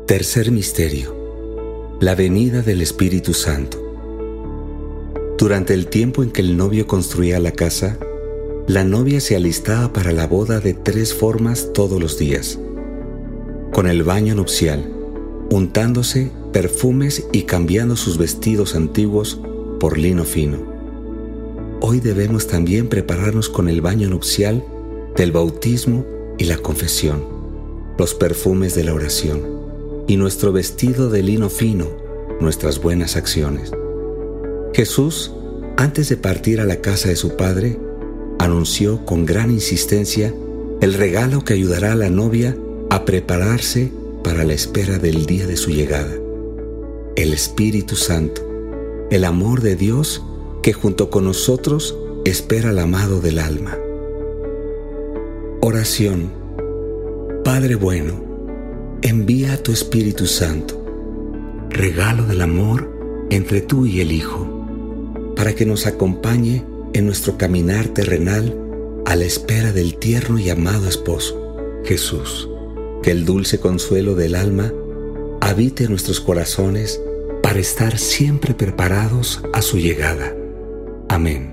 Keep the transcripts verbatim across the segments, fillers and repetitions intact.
Tercer misterio: la venida del Espíritu Santo. Durante el tiempo en que el novio construía la casa, la novia se alistaba para la boda de tres formas todos los días: con el baño nupcial, untándose perfumes y cambiando sus vestidos antiguos por lino fino. Hoy debemos también prepararnos con el baño nupcial del bautismo y la confesión, los perfumes de la oración y nuestro vestido de lino fino, nuestras buenas acciones. Jesús, antes de partir a la casa de su Padre, anunció con gran insistencia el regalo que ayudará a la novia a prepararse para la espera del día de su llegada: el Espíritu Santo, el amor de Dios que junto con nosotros espera al amado del alma. Oración. Padre bueno, envía a tu Espíritu Santo, regalo del amor entre tú y el Hijo, para que nos acompañe en nuestro caminar terrenal a la espera del tierno y amado esposo, Jesús. Que el dulce consuelo del alma habite en nuestros corazones para estar siempre preparados a su llegada. Amén.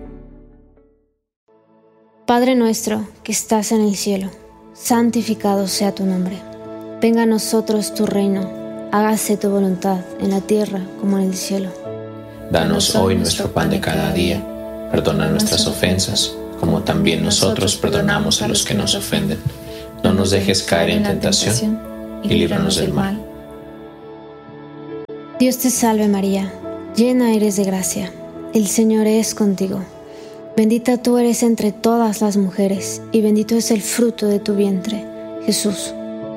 Padre nuestro que estás en el cielo, santificado sea tu nombre. Venga a nosotros tu reino, hágase tu voluntad en la tierra como en el cielo. Danos hoy nuestro pan de cada día, perdona nuestras ofensas, como también nosotros perdonamos a los que nos ofenden. No nos dejes caer en tentación y líbranos del mal. Dios te salve María, llena eres de gracia, el Señor es contigo. Bendita tú eres entre todas las mujeres, y bendito es el fruto de tu vientre, Jesús.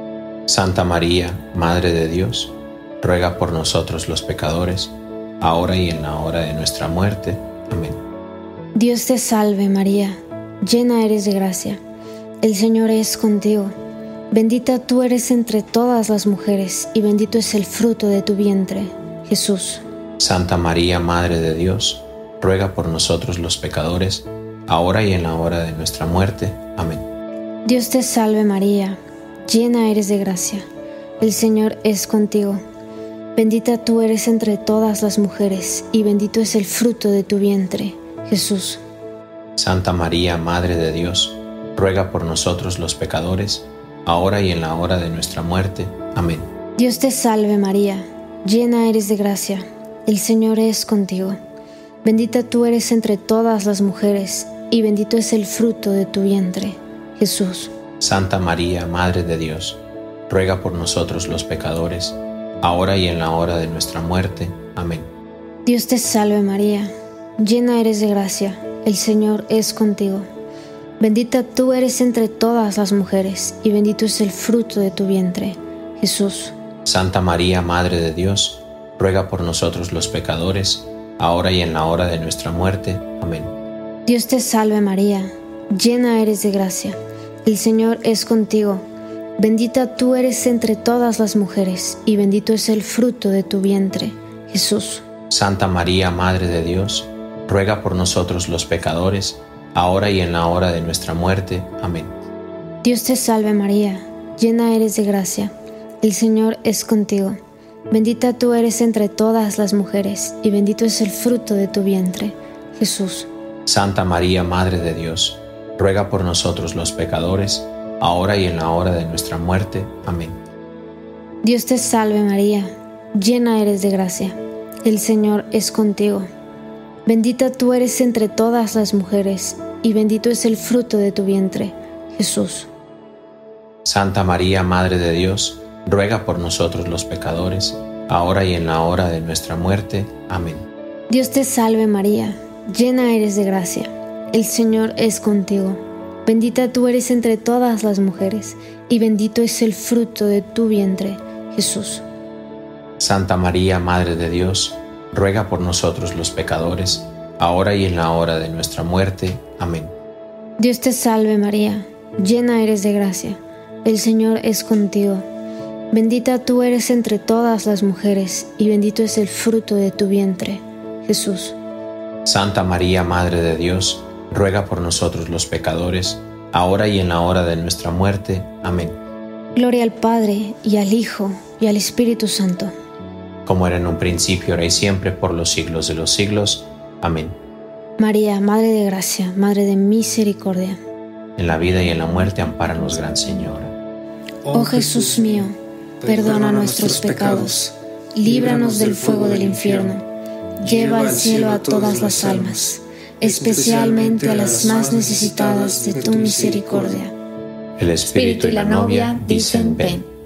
Santa María, Madre de Dios, ruega por nosotros los pecadores, ahora y en la hora de nuestra muerte. Amén. Dios te salve María, llena eres de gracia, el Señor es contigo. Bendita tú eres entre todas las mujeres, y bendito es el fruto de tu vientre, Jesús. Santa María, Madre de Dios, ruega por nosotros los pecadores, ahora y en la hora de nuestra muerte. Amén. Dios te salve María, llena eres de gracia, el Señor es contigo. Bendita tú eres entre todas las mujeres, y bendito es el fruto de tu vientre, Jesús. Santa María, Madre de Dios, ruega por nosotros los pecadores, ahora y en la hora de nuestra muerte. Amén. Dios te salve María, llena eres de gracia, el Señor es contigo. Bendita tú eres entre todas las mujeres, y bendito es el fruto de tu vientre, Jesús. Santa María, Madre de Dios, ruega por nosotros los pecadores, ahora y en la hora de nuestra muerte. Amén. Dios te salve María, llena eres de gracia, el Señor es contigo. Bendita tú eres entre todas las mujeres, y bendito es el fruto de tu vientre, Jesús. Santa María, Madre de Dios, ruega por nosotros los pecadores, ahora y en la hora de nuestra muerte. Amén. Dios te salve María, llena eres de gracia, el Señor es contigo. Bendita tú eres entre todas las mujeres, y bendito es el fruto de tu vientre, Jesús. Santa María, Madre de Dios, ruega por nosotros los pecadores, ahora y en la hora de nuestra muerte. Amén. Dios te salve María, llena eres de gracia, el Señor es contigo. Bendita tú eres entre todas las mujeres, y bendito es el fruto de tu vientre, Jesús. Santa María, Madre de Dios, ruega por nosotros los pecadores, ahora y en la hora de nuestra muerte. Amén. Dios te salve María, llena eres de gracia, el Señor es contigo. Bendita tú eres entre todas las mujeres, y bendito es el fruto de tu vientre, Jesús. Santa María, Madre de Dios, ruega por nosotros los pecadores, ahora y en la hora de nuestra muerte. Amén. Dios te salve María, llena eres de gracia, el Señor es contigo. Bendita tú eres entre todas las mujeres, y bendito es el fruto de tu vientre, Jesús. Santa María, Madre de Dios, ruega por nosotros los pecadores, ahora y en la hora de nuestra muerte. Amén. Dios te salve María, llena eres de gracia, el Señor es contigo. Bendita tú eres entre todas las mujeres, y bendito es el fruto de tu vientre, Jesús. Santa María, Madre de Dios, ruega por nosotros los pecadores, ahora y en la hora de nuestra muerte. Amén. Gloria al Padre, y al Hijo, y al Espíritu Santo. Como era en un principio, ahora y siempre, por los siglos de los siglos. Amén. María, Madre de Gracia, Madre de Misericordia. En la vida y en la muerte, ampáranos, Gran Señora. Oh Jesús mío, perdona nuestros pecados, líbranos del fuego del infierno, lleva al cielo a todas las almas, especialmente a las más necesitadas de tu misericordia. El Espíritu y la novia dicen ven.